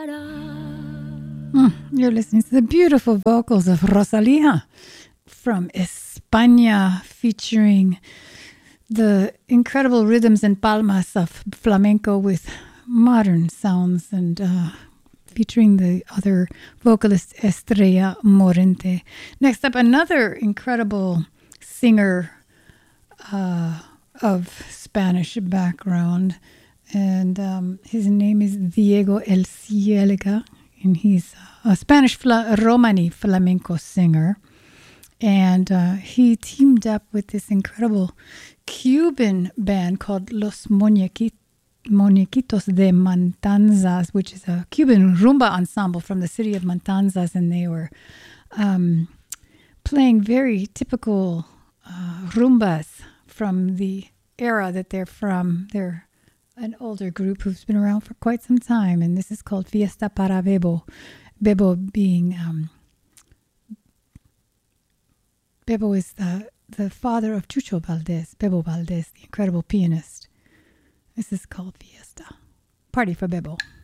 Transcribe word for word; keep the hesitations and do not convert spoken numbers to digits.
Mm, you're listening to the beautiful vocals of Rosalía from España, featuring the incredible rhythms and palmas of flamenco with modern sounds, and uh, featuring the other vocalist Estrella Morente. Next up, another incredible singer uh, of Spanish background, and um, his name is Diego El Ciélega, and he's a Spanish fla- Romani flamenco singer. And uh, he teamed up with this incredible Cuban band called Los Muñequi- Muñequitos de Matanzas, which is a Cuban rumba ensemble from the city of Matanzas. And they were um, playing very typical uh, rumbas from the era that they're from. They're an older group who's been around for quite some time. And this is called Fiesta para Bebo. Bebo being... Um, Bebo is the, the father of Chucho Valdez, Bebo Valdez, the incredible pianist. This is called Fiesta. Party for Bebo.